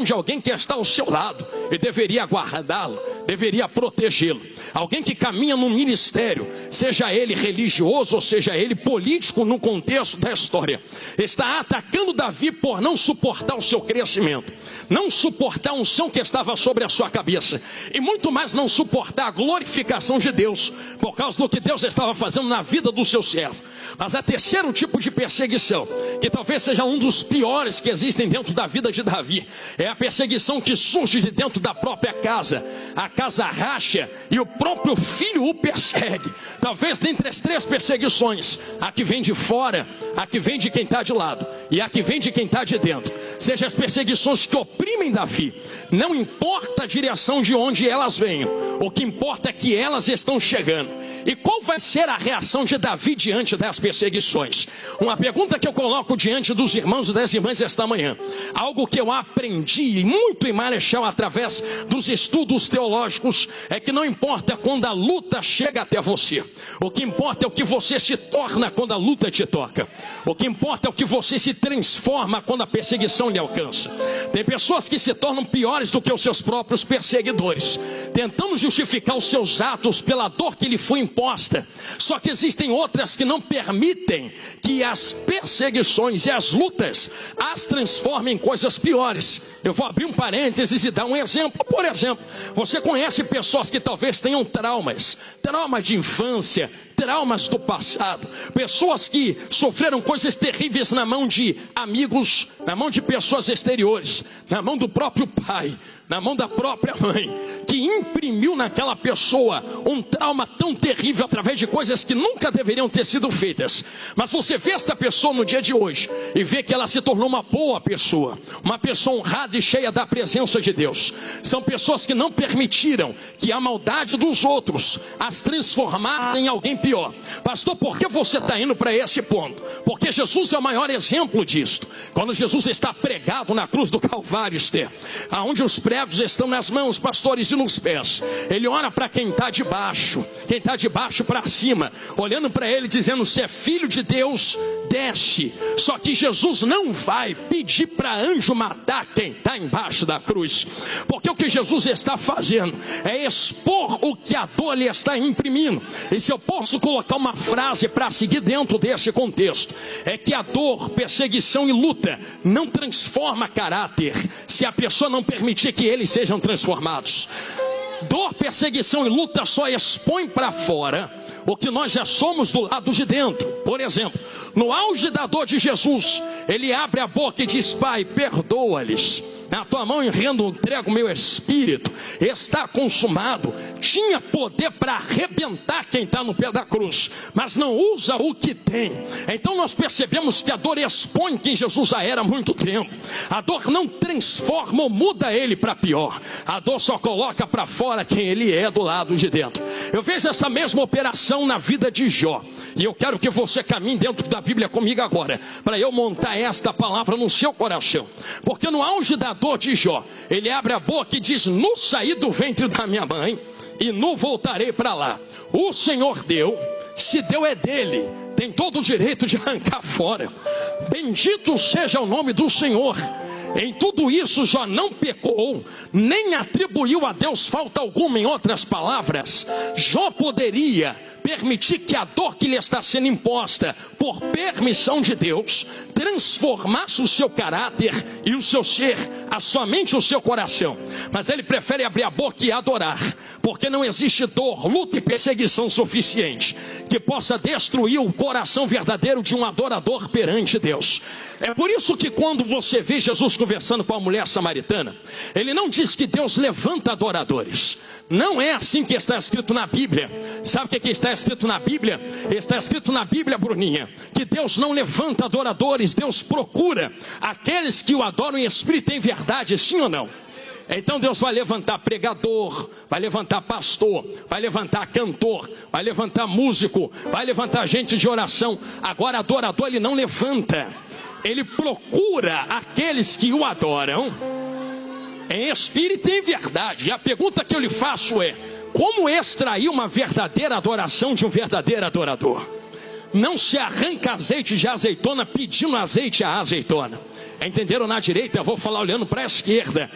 de alguém que está ao seu lado e deveria guardá-lo, deveria protegê-lo. Alguém que caminha no ministério, seja ele religioso ou seja ele político no contexto da história, está atacando Davi por não suportar o seu crescimento, não suportar a unção que estava sobre a sua cabeça, e muito mais não suportar a glorificação de Deus, por causa do que Deus estava fazendo na vida do seu servo. Mas a terceiro tipo de perseguição, que talvez seja um dos piores que existem dentro da vida de Davi, é a perseguição que surge de dentro da própria casa. A casa racha e o próprio filho o persegue. Talvez dentre as três perseguições, a que vem de fora, a que vem de quem está de lado e a que vem de quem está de dentro, sejam as perseguições que oprimem Davi. Não importa a direção de onde elas venham, o que importa é que elas estão chegando. E qual vai ser a reação de Davi diante das perseguições? Uma pergunta que eu coloco diante dos irmãos e das irmãs esta manhã, algo que eu aprendi muito em Marechal através dos estudos teológicos, é que não importa quando a luta chega até você, o que importa é o que você se torna quando a luta te toca. O que importa é o que você se transforma quando a perseguição lhe alcança. Tem pessoas que se tornam piores do que os seus próprios perseguidores, tentando justificar os seus atos pela dor que lhe foi imposta. Só que existem outras que não permitem que as perseguições e as lutas as transformem em coisas piores. Eu vou abrir um parênteses e dar um exemplo. Por exemplo, você conhece pessoas que talvez tenham traumas de infância, traumas do passado, pessoas que sofreram coisas terríveis na mão de amigos, na mão de pessoas exteriores, na mão do próprio pai, na mão da própria mãe, que imprimiu naquela pessoa um trauma tão terrível através de coisas que nunca deveriam ter sido feitas. Mas você vê esta pessoa no dia de hoje e vê que ela se tornou uma boa pessoa, uma pessoa honrada e cheia da presença de Deus. São pessoas que não permitiram que a maldade dos outros as transformasse em alguém pior. Pastor, por que você está indo para esse ponto? Porque Jesus é o maior exemplo disto. Quando Jesus está pregado na cruz do Calvário, Esther, aonde os pregos estão nas mãos, pastores, e nos pés, ele ora para quem está de baixo para cima, olhando para ele dizendo: se é filho de Deus, desce. Só que Jesus não vai pedir para anjo matar quem está embaixo da cruz, porque o que Jesus está fazendo é expor o que a dor lhe está imprimindo. E se eu posso colocar uma frase para seguir dentro desse contexto, é que a dor, perseguição e luta não transforma caráter se a pessoa não permitir que eles sejam transformados. Dor, perseguição e luta só expõe para fora o que nós já somos do lado de dentro. Por exemplo, no auge da dor de Jesus, ele abre a boca e diz: Pai, perdoa-lhes. Na tua mão entrego o meu espírito, está consumado. Tinha poder para arrebentar quem está no pé da cruz, mas não usa o que tem. Então nós percebemos que a dor expõe quem Jesus já era há muito tempo. A dor não transforma ou muda ele para pior. A dor só coloca para fora quem ele é do lado de dentro. Eu vejo essa mesma operação na vida de Jó, e eu quero que você caminhe dentro da Bíblia comigo agora, para eu montar esta palavra no seu coração. Porque no auge da dor de Jó, ele abre a boca e diz: no saí do ventre da minha mãe e não voltarei para lá. O Senhor deu, se deu é dele, tem todo o direito de arrancar fora. Bendito seja o nome do Senhor. Em tudo isso Jó não pecou, nem atribuiu a Deus falta alguma. Em outras palavras, Jó poderia permitir que a dor que lhe está sendo imposta por permissão de Deus transformasse o seu caráter e o seu ser, a sua mente e o seu coração. Mas ele prefere abrir a boca e adorar, porque não existe dor, luta e perseguição suficiente que possa destruir o coração verdadeiro de um adorador perante Deus. É por isso que quando você vê Jesus conversando com a mulher samaritana, ele não diz que Deus levanta adoradores. Não é assim que está escrito na Bíblia. Sabe o que está escrito na Bíblia? Está escrito na Bíblia, Bruninha, que Deus não levanta adoradores, Deus procura aqueles que o adoram em espírito e em verdade, sim ou não? Então Deus vai levantar pregador, vai levantar pastor, vai levantar cantor, vai levantar músico, vai levantar gente de oração. Agora adorador ele não levanta, ele procura aqueles que o adoram em espírito e em verdade. E a pergunta que eu lhe faço é: como extrair uma verdadeira adoração de um verdadeiro adorador? Não se arranca azeite de azeitona pedindo azeite à azeitona. Entenderam? Na direita eu vou falar olhando para a esquerda.